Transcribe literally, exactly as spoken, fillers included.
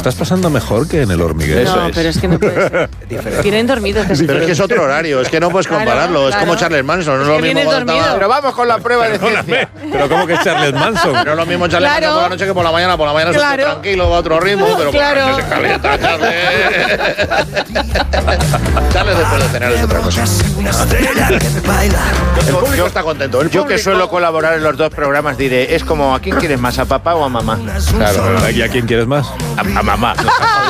estás pasando mejor que en El Hormiguero. Eso No, es. pero es que no puedes. Vienen dormidos. Que Pero es que es otro horario, es que no puedes Claro, compararlo. Es claro. como Charles Manson, no es Es lo que mismo vienes cuando dormido. estaba- Pero vamos con la prueba de Perdóname, ciencia. pero ¿cómo que Charles Manson? No es lo mismo Charles Claro. Manson por la noche que por la mañana. Por la mañana Claro. se tranquilo, va a otro ritmo, pero por Claro. la noche se calienta, Charles. Charles después de cenar es otra cosa. El público está contento. El Yo que público- suelo colaborar en los dos programas diré, es como, ¿a quién quieres más, a papá o a mamá? Claro, ¿y a quién quieres más? A, a mamá.